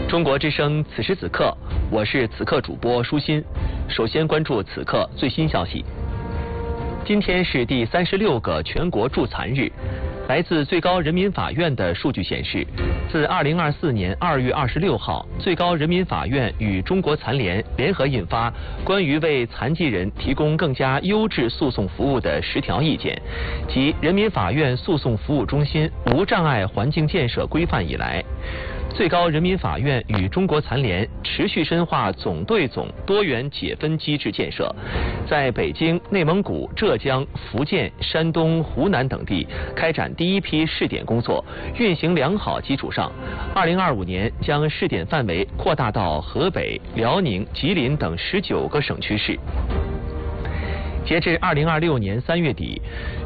中国之声此时此刻，我是此刻主播舒心。首先关注此刻最新消息。今天是第36个全国助残日。来自最高人民法院的数据显示，自2024年2月26号，最高人民法院与中国残联联合印发关于为残疾人提供更加优质诉讼服务的10条意见及人民法院诉讼服务中心无障碍环境建设规范以来，最高人民法院与中国残联持续深化总对总多元解分机制建设，在北京、内蒙古、浙江、福建、山东、湖南等地开展第一批试点工作，运行良好基础上，2025年将试点范围扩大到河北、辽宁、吉林等19个省区市。截至2026年3月底，